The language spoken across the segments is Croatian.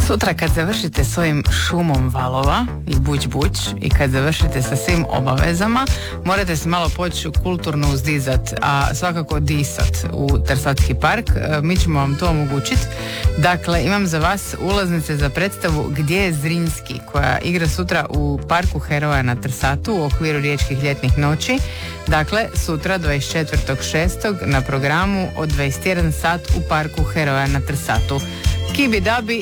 Sutra kad završite s ovim šumom valova i buć i kad završite sa svim obavezama, morate se malo poći kulturno uzdizat, a svakako disat u Trsatski park. Mi ćemo vam to omogućiti. Dakle, imam za vas ulaznice za predstavu Gdje je Zrinski, koja igra sutra u Parku heroja na Trsatu u okviru Riječkih ljetnih noći. Dakle, sutra 24.6. na programu od 21 sat u Parku heroja na Trsatu. Kibi Dabi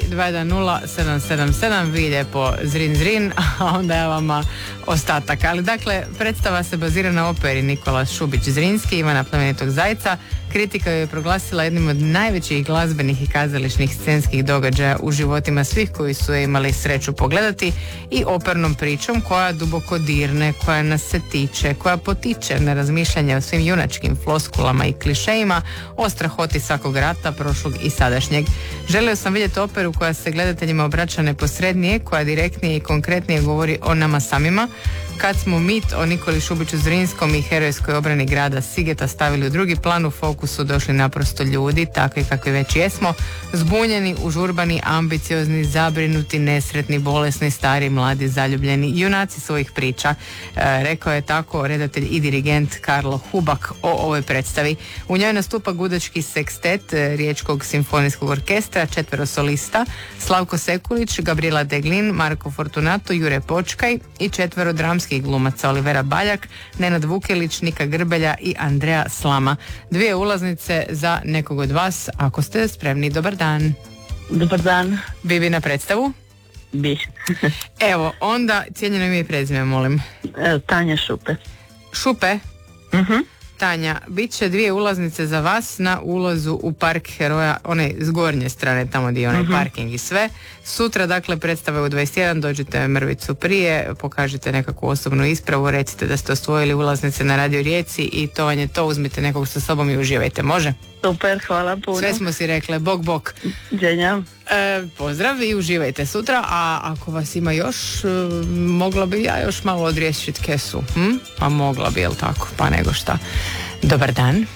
210777, vi lijepo zrin, a onda je vama ostatak. Ali dakle, predstava se bazira na operi Nikola Šubić Zrinski, Ivana plemenitog zajca. Kritika ju je proglasila jednim od najvećih glazbenih i kazališnih scenskih događaja u životima svih koji su je imali sreću pogledati i opernom pričom koja duboko dirne, koja nas se tiče, koja potiče na razmišljanje o svim junačkim floskulama i klišejima, o strahoti svakog rata, prošlog i sadašnjeg. Želio sam vidjeti operu koja se gledateljima obraća neposrednije, koja direktnije i konkretnije govori o nama samima. Kad smo mit o Nikoli Šubiću Zrinskom i herojskoj obrani grada Sigeta stavili u drugi plan, u fokusu došli naprosto ljudi, takvi kakvi već jesmo, zbunjeni, užurbani, ambiciozni, zabrinuti, nesretni, bolesni, stari, mladi, zaljubljeni, junaci svojih priča. Rekao je tako redatelj i dirigent Karlo Hubak o ovoj predstavi. U njoj nastupa gudački sekstet Riječkog simfonijskog orkestra, 4 solista, Slavko Sekulić, Gabriela Deglin, Marko Fortunato, Jure Počkaj i 4 dramskih glumaca, Olivera Baljak, Nenad Vukelić, Nika Grbelja i Andreja Slama. 2 ulaznice za nekog od vas, ako ste spremni. Dobar dan. Dobar dan. Bibi na predstavu? Bi. Evo, onda cijenjeno ime i prezime, molim. Tanja Šupe. Šupe? Tanja, bit će 2 ulaznice za vas na ulazu u Park heroja, one s gornje strane, tamo gdje je onaj parking i sve. Sutra, dakle, predstave u 21, dođete mrvicu prije, pokažite nekakvu osobnu ispravu, recite da ste osvojili ulaznice na Radio Rijeci i to vam je to, uzmite nekog sa sobom i uživajte, može? Super, hvala puno. Sve smo si rekle, bok. Dženja. Pozdrav i uživajte sutra, a ako vas ima još, mogla bi ja još malo odriješiti kesu. Pa mogla bi, jel tako? Pa nego šta. Dobar dan.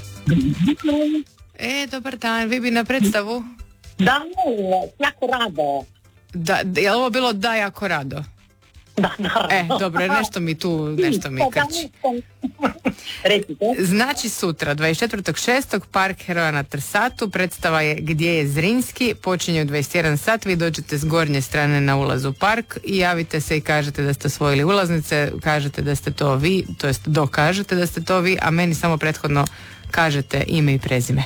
Dobar dan, vi bi na predstavu? Da, jako rado. Da, je li ovo bilo da jako rado? Da. Dobro, nešto mi krči. Recite. Znači sutra, 24.6. Park heroja na Trsatu, predstava je Gdje je Zrinski, počinje u 21 sat, vi dođete s gornje strane na ulaz u park i javite se i kažete da ste osvojili ulaznice, kažete da ste to vi, to jest dokažete da ste to vi, a meni samo prethodno kažete ime i prezime.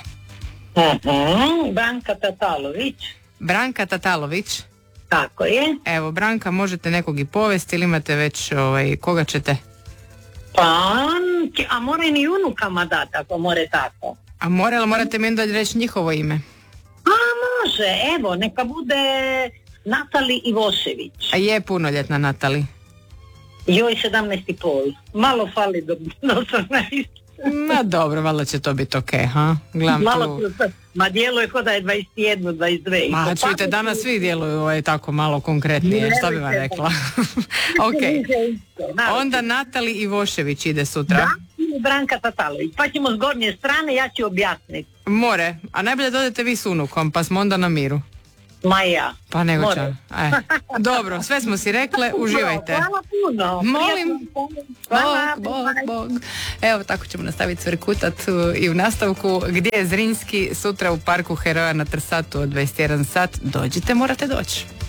Branka Tatalović. Tako je. Evo, Branka, možete nekog i povesti ili imate već koga ćete? Pa, a mora i unukama dati, ako more tako. A morate mi onda reći njihovo ime? A može, evo, neka bude Natali Ivošević. A je punoljetna Natali? Joj, 17,5. Malo fali do 18. Ma dobro, valjda će to biti okej, ha? Gledam malo tu. Ma djeluje kod da je 21, 22. Ma čujte, danas svi djeluju tako malo konkretnije, šta bi vam rekla? Ok. Onda Natali Ivošević ide sutra. Da, i Branka Tatalović. Pa ćemo s gornje strane, ja ću objasniti. More, a najbolje dodete vi s unukom, pa smo onda na miru. Ma ja. Pa nego će. Dobro, sve smo si rekle, uživajte. Hvala puno. Molim. Bog. Evo, tako ćemo nastaviti cvrkutat i u nastavku. Gdje je Zrinski sutra u Parku heroja na Trsatu od 21 sat. Dođite, morate doći.